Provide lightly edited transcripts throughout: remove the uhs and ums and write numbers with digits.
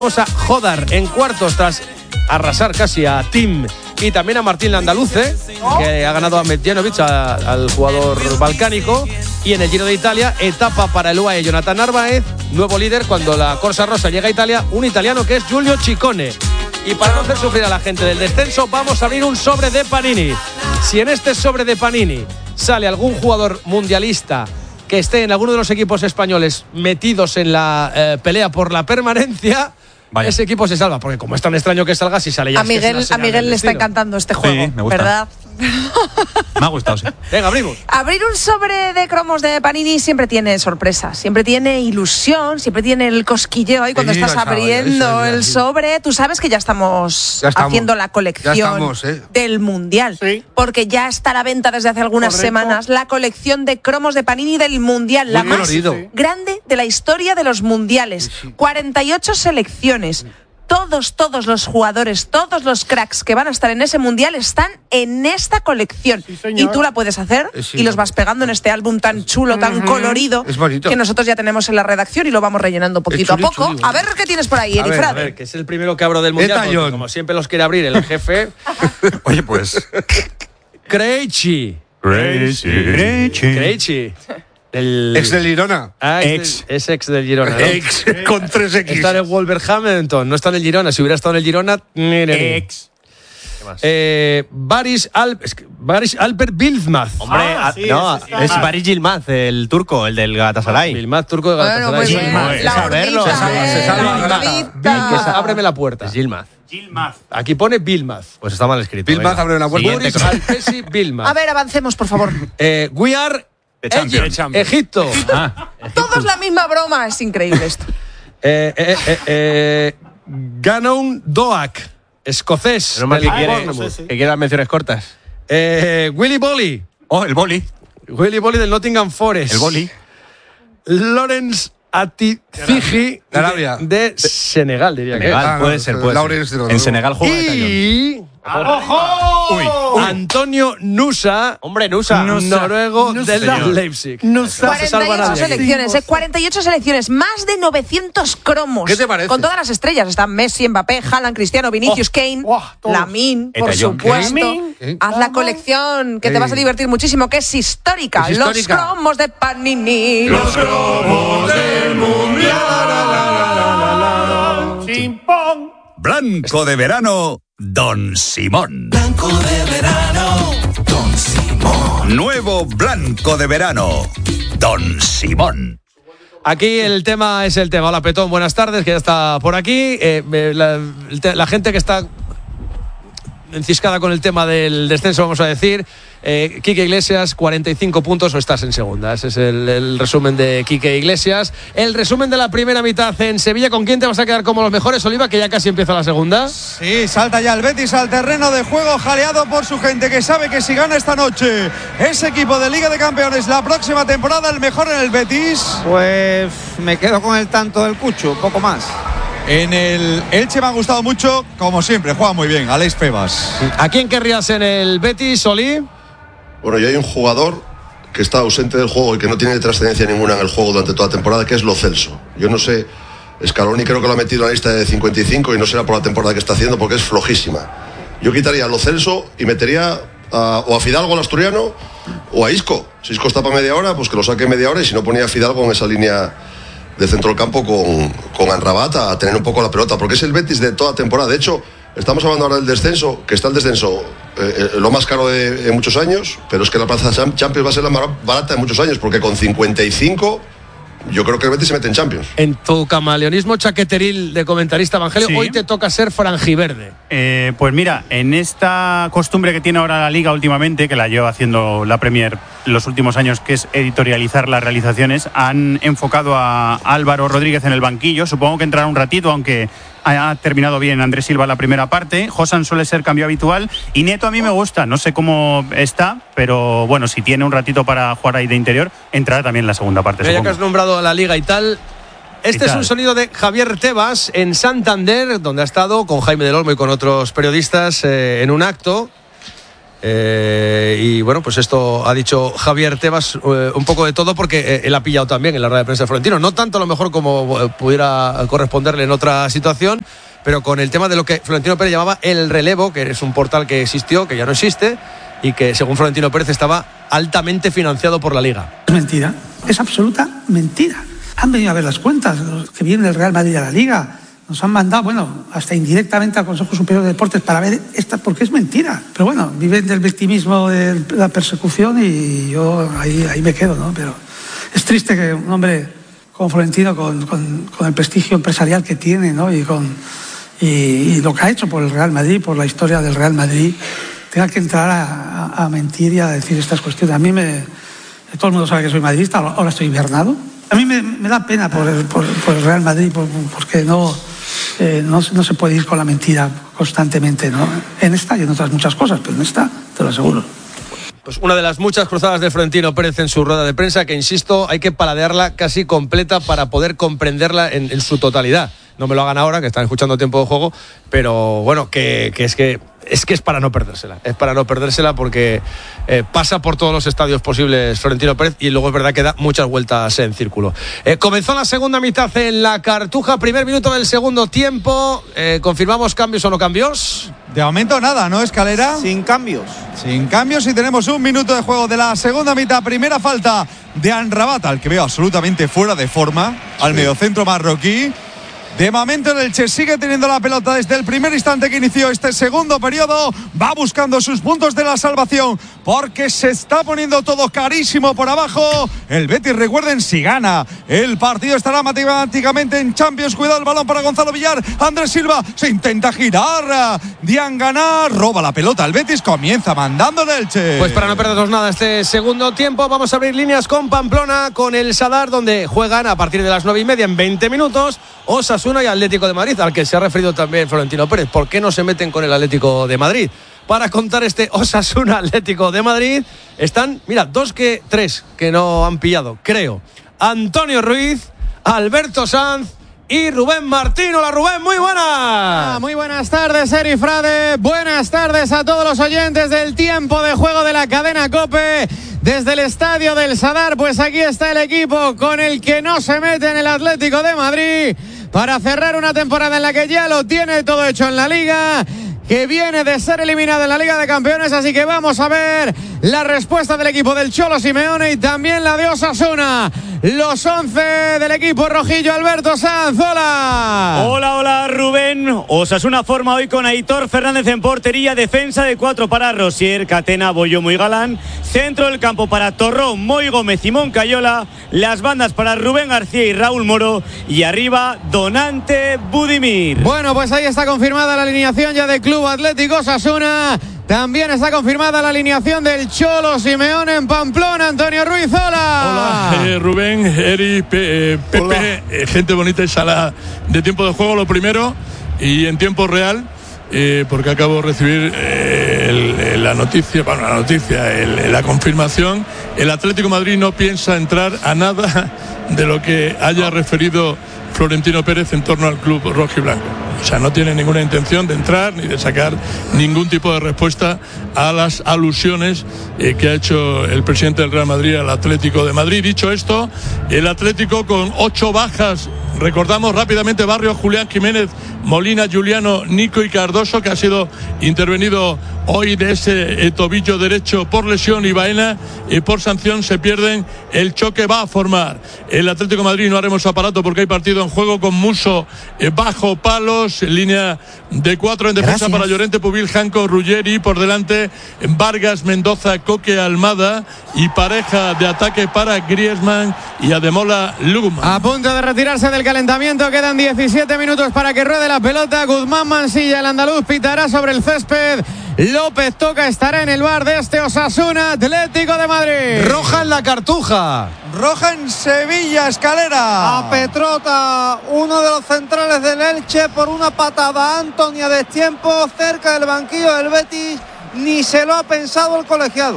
A Jodar en cuartos tras arrasar casi a Tim y también a Martín Landaluce, que ha ganado a Medjanovic, al jugador balcánico. Y en el Giro de Italia, etapa para el UAE Jonathan Narváez, nuevo líder cuando la Corsa Rosa llega a Italia, un italiano que es Giulio Ciccone. Y para no hacer sufrir a la gente del descenso, vamos a abrir un sobre de Panini. Si en este sobre de Panini sale algún jugador mundialista que esté en alguno de los equipos españoles metidos en la pelea por la permanencia, vaya, ese equipo se salva, porque como es tan extraño que salga, si sale ya. A Miguel le está encantando este juego, sí, me gusta. ¿verdad? Me ha gustado, sí. Venga, abrimos. Abrir un sobre de cromos de Panini siempre tiene sorpresas, siempre tiene ilusión, siempre tiene el cosquilleo ahí cuando estás abriendo el sobre. Tú sabes que ya estamos haciendo la colección del Mundial, sí, porque ya está a la venta desde hace algunas semanas la colección de cromos de Panini del Mundial, la más grande de la historia de los mundiales. 48 selecciones. Todos los jugadores, todos los cracks que van a estar en ese mundial están en esta colección. Sí, y tú la puedes hacer y los vas pegando en este álbum tan chulo, tan colorido, que nosotros ya tenemos en la redacción y lo vamos rellenando poquito a poco. A ver qué tienes por ahí, Erifrade. A ver, que es el primero que abro del mundial, porque como siempre los quiere abrir el jefe. Oye, pues. Krejci. Ex del Girona. Es ex del Girona, ¿no? Ex con 3X. Está en el Wolverhampton, no está en el Girona. Si hubiera estado en el Girona, ex. Baris Alper Bilmaz. Hombre, es Baris Yilmaz, el turco, el del Galatasaray. Bilmaz, turco de Galatasaray. Se salva. Ábreme la puerta. Es Yilmaz. Aquí pone Bilmaz. Pues está mal escrito. Bilmaz, abre la puerta. Boris Alpesi Bilmaz. A ver, avancemos, por favor. We are Egipto. Todos la misma broma, es increíble esto. Ganon Doak, escocés. No más que quiere las menciones cortas. Willy Bolly. Oh, el Bolly. Willy Bolly del Nottingham Forest. El Bolly. Lawrence Atizigi de Senegal, diría Senegal, que puede ser. En Senegal juega y Antonio Nusa, noruego del Leipzig. 48 selecciones, más de 900 cromos. ¿Qué te parece? Con todas las estrellas. Están Messi, Mbappé, Haaland, Cristiano, Vinicius, Kane, Lamine, por supuesto. Haz la colección, que te vas a divertir muchísimo, que es histórica. Los cromos de Panini. Los cromos del Mundial. Chimpón. Blanco de verano, Don Simón. Blanco de verano, Don Simón. Nuevo blanco de verano, Don Simón. Aquí el tema es el tema. Hola, Petón, buenas tardes, que ya está por aquí. La gente que está enciscada con el tema del descenso, vamos a decir. Quique Iglesias, 45 puntos, o estás en segunda. Ese es el resumen de Quique Iglesias. El resumen de la primera mitad en Sevilla. ¿Con quién te vas a quedar como los mejores, Oliva, que ya casi empieza la segunda? Sí, salta ya el Betis al terreno de juego, jaleado por su gente, que sabe que si gana esta noche ese equipo de Liga de Campeones la próxima temporada, el mejor en el Betis. Pues me quedo con el tanto del Cucho, poco más. En el Elche me ha gustado mucho, como siempre, juega muy bien, Aleix Pebas. ¿A quién querrías en el Betis, Oli? Bueno, y hay un jugador que está ausente del juego y que no tiene trascendencia ninguna en el juego durante toda la temporada, que es Lo Celso. Yo no sé, Scaloni creo que lo ha metido en la lista de 55 y no será por la temporada que está haciendo porque es flojísima. Yo quitaría a Lo Celso y metería o a Fidalgo, el asturiano, o a Isco. Si Isco está para media hora, pues que lo saque media hora, y si no, ponía a Fidalgo en esa línea de centro del campo con Amrabat a tener un poco la pelota, porque es el Betis de toda temporada. De hecho, estamos hablando ahora del descenso, que está el descenso lo más caro de muchos años, pero es que la plaza Champions va a ser la más barata de muchos años, porque con 55 yo creo que el Betis se mete en Champions. En tu camaleonismo chaqueteril de comentarista, Evangelio, sí, hoy te toca ser franjiverde. Pues mira, en esta costumbre que tiene ahora la Liga últimamente, que la lleva haciendo la Premier los últimos años, que es editorializar las realizaciones, han enfocado a Álvaro Rodríguez en el banquillo. Supongo que entrará un ratito, aunque ha terminado bien Andrés Silva la primera parte. Josan suele ser cambio habitual y Neto a mí me gusta, no sé cómo está, pero bueno, si tiene un ratito para jugar ahí de interior, entrará también en la segunda parte. Ya que has nombrado a la Liga y tal, este es un sonido de Javier Tebas en Santander, donde ha estado con Jaime del Olmo y con otros periodistas en un acto. Y bueno, pues esto ha dicho Javier Tebas, un poco de todo, porque él ha pillado también en la rueda de prensa de Florentino, no tanto a lo mejor como pudiera corresponderle en otra situación, pero con el tema de lo que Florentino Pérez llamaba el relevo, que es un portal que existió, que ya no existe, y que según Florentino Pérez estaba altamente financiado por la Liga. Es mentira, es absoluta mentira. Han venido a ver las cuentas, los que vienen del Real Madrid a la Liga. Nos han mandado, bueno, hasta indirectamente al Consejo Superior de Deportes para ver esta, porque es mentira. Pero bueno, viven del victimismo, de la persecución, y yo ahí me quedo, ¿no? Pero es triste que un hombre como Florentino, con el prestigio empresarial que tiene, ¿no? Y lo que ha hecho por el Real Madrid, por la historia del Real Madrid, tenga que entrar a mentir y a decir estas cuestiones. A mí todo el mundo sabe que soy madridista, ahora estoy invernado. A mí me da pena por el Real Madrid, porque no se puede ir con la mentira constantemente, ¿no? En esta y en otras muchas cosas, pero en esta te lo aseguro. Pues una de las muchas cruzadas de Florentino Pérez en su rueda de prensa, que insisto, hay que paladearla casi completa para poder comprenderla en su totalidad. No me lo hagan ahora, que están escuchando Tiempo de Juego, pero bueno, que es para no perdérsela. Es para no perdérsela porque pasa por todos los estadios posibles Florentino Pérez, y luego es verdad que da muchas vueltas en círculo. Comenzó la segunda mitad en la Cartuja, primer minuto del segundo tiempo. ¿Confirmamos cambios o no cambios? De momento nada, ¿no, Escalera? Sin cambios. Sin cambios, y tenemos un minuto de juego de la segunda mitad. Primera falta de Amrabat, al que veo absolutamente fuera de forma, al mediocentro marroquí. De momento el Elche sigue teniendo la pelota desde el primer instante que inició este segundo periodo. Va buscando sus puntos de la salvación, porque se está poniendo todo carísimo por abajo. El Betis, recuerden, si gana el partido estará matemáticamente en Champions. Cuidado el balón para Gonzalo Villar. Andrés Silva se intenta girar. Diangana roba la pelota. El Betis comienza mandando el Elche. Pues para no perdernos nada este segundo tiempo, vamos a abrir líneas con Pamplona, con el Sadar, donde juegan a partir de las 9:30 en 20 minutos Osasuna y Atlético de Madrid, al que se ha referido también Florentino Pérez. ¿Por qué no se meten con el Atlético de Madrid? Para contar este Osasuna Atlético de Madrid están, mira, tres que no han pillado, creo. Antonio Ruiz, Alberto Sanz y Rubén Martín. Hola Rubén, muy buenas. Muy buenas tardes, Eri Frade. Buenas tardes a todos los oyentes del Tiempo de Juego de la cadena COPE. Desde el estadio del Sadar, pues aquí está el equipo con el que no se mete en el Atlético de Madrid, para cerrar una temporada en la que ya lo tiene todo hecho en la Liga, que viene de ser eliminado en la Liga de Campeones. Así que vamos a ver la respuesta del equipo del Cholo Simeone y también la de Osasuna. Los 11 del equipo rojillo. Alberto Sanz, hola. Hola Rubén. Osasuna forma hoy con Aitor Fernández en portería, defensa de 4 para Rosier, Catena, Boyomo y Galán, centro del campo para Torrón, Moy Gómez y Moncayola, las bandas para Rubén García y Raúl Moro, y arriba Donante Budimir. Bueno, pues ahí está confirmada la alineación ya del Club Atlético Osasuna. También está confirmada la alineación del Cholo Simeone en Pamplona. Antonio Ruiz, hola. Hola, Rubén, Eri, Pepe, gente bonita y sala de Tiempo de Juego, lo primero, y en tiempo real, porque acabo de recibir la confirmación. El Atlético de Madrid no piensa entrar a nada de lo que haya referido Florentino Pérez en torno al club rojiblanco. O sea, no tiene ninguna intención de entrar ni de sacar ningún tipo de respuesta a las alusiones que ha hecho el presidente del Real Madrid al Atlético de Madrid. Dicho esto, el Atlético con 8 bajas. Recordamos rápidamente: Barrio, Julián Jiménez, Molina, Juliano, Nico y Cardoso, que ha sido intervenido hoy de ese tobillo derecho por lesión, y Baena por sanción. Se pierden el choque. Va a formar el Atlético de Madrid. No haremos aparato porque hay partido en juego, con Muso bajo palos, en línea de 4 en defensa. Gracias. Para Llorente, Pubil, Janco, Ruggeri, por delante Vargas, Mendoza, Coque, Almada, y pareja de ataque para Griezmann y Ademola, Lugman. A punto de retirarse del calentamiento, quedan 17 minutos para que ruede la pelota. Guzmán Mansilla, el andaluz, pitará sobre el césped. López Toca estará en el bar de este Osasuna Atlético de Madrid. Roja en la Cartuja. Roja en Sevilla, Escalera. A Petrota, uno de los centrales del Elche, por una patada. Antoni a destiempo cerca del banquillo del Betis. Ni se lo ha pensado el colegiado.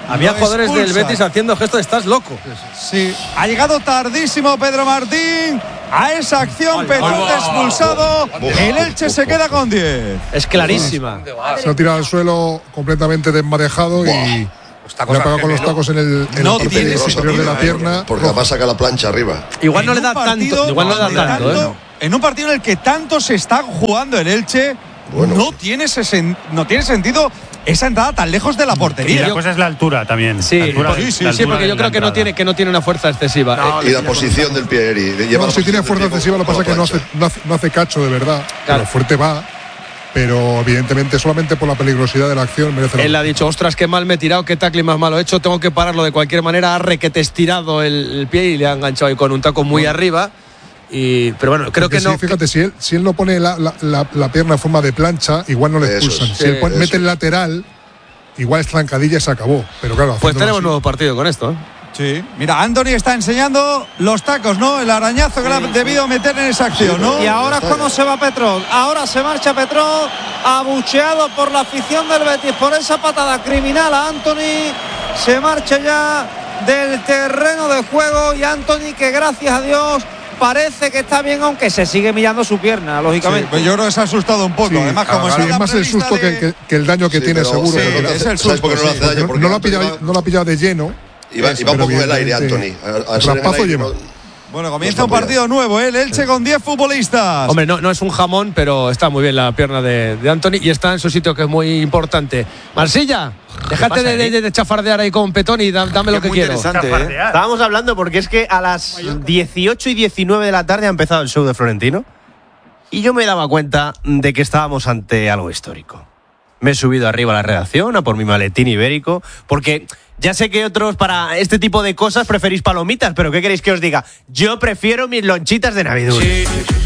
Había jugadores del Betis haciendo gestos de estás loco. Sí, ha llegado tardísimo Pedro Martín a esa acción, Petón expulsado. El Elche se queda con 10. Es clarísima. Se ha tirado al suelo completamente desmarejado y le ha pegado con los tacos en el parte superior de la pierna. Porque además saca la plancha arriba. Igual no le da tanto. Igual no le da tanto. En un partido en el que tanto se está jugando el Elche, no tiene sentido esa entrada tan lejos de la portería. Y la cosa es la altura también. Sí, porque yo creo que no tiene una fuerza excesiva. Y la posición del pie, Eri. Si tiene fuerza excesiva, lo que pasa es que no hace cacho de verdad. Claro. Pero fuerte va. Pero evidentemente solamente por la peligrosidad de la acción merece la pena. Él ha dicho, ostras, qué mal me he tirado, qué tackling más malo he hecho, tengo que pararlo de cualquier manera. Ha requete estirado el pie y le ha enganchado ahí con un taco muy arriba. Pero bueno, creo que no. Sí, fíjate, si él no pone la pierna en forma de plancha, igual no le expulsan. Si él mete el lateral, igual es trancadilla y se acabó. Pero claro, pues tenemos nuevo partido con esto, ¿eh? Sí, mira, Anthony está enseñando los tacos, ¿no? El arañazo que le ha debido meter en esa acción, ¿no? Y ahora es cuando se va Petrol. Ahora se marcha Petrol, abucheado por la afición del Betis por esa patada criminal a Anthony. Se marcha ya del terreno de juego y Anthony, que gracias a Dios parece que está bien, aunque se sigue mirando su pierna, lógicamente. Sí, pues yo creo que se ha asustado un poco. Además, como es más el susto que el daño que tiene, seguro. Es el susto. No lo ha pillado de lleno. Y va un poco en el aire, Anthony. Bueno, comienza un partido nuevo, ¿eh? El Elche con 10 futbolistas. Hombre, no es un jamón, pero está muy bien la pierna de Anthony y está en su sitio, que es muy importante. Marsilla, déjate de chafardear ahí con Petón y dame lo que quiero. Interesante, ¿eh? Estábamos hablando porque es que a las 18 y 19 de la tarde ha empezado el show de Florentino y yo me daba cuenta de que estábamos ante algo histórico. Me he subido arriba a la redacción a por mi maletín ibérico, porque ya sé que otros para este tipo de cosas preferís palomitas, pero ¿qué queréis que os diga? Yo prefiero mis lonchitas de Navidul. Sí.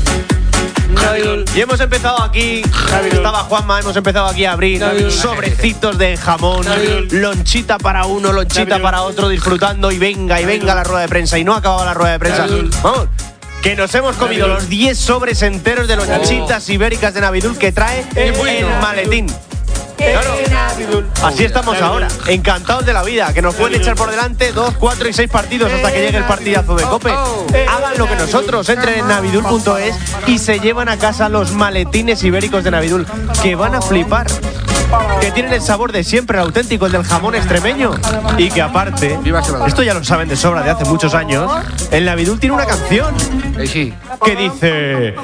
Y hemos empezado aquí, estaba Juanma, hemos empezado aquí a abrir sobrecitos de jamón, lonchita para uno, lonchita para otro, disfrutando y venga la rueda de prensa. Y no ha acabado la rueda de prensa. Vamos, que nos hemos comido los 10 sobres enteros de lonchitas ibéricas de Navidul que trae el maletín. Claro. Así estamos ahora, encantados de la vida, que nos pueden echar por delante 2, 4 y 6 partidos hasta que llegue el partidazo de COPE. Hagan lo que nosotros, entren en navidul.es y se llevan a casa los maletines ibéricos de Navidul, que van a flipar, que tienen el sabor de siempre, el auténtico, el del jamón extremeño, y que aparte, esto ya lo saben de sobra de hace muchos años, el Navidul tiene una canción que dice: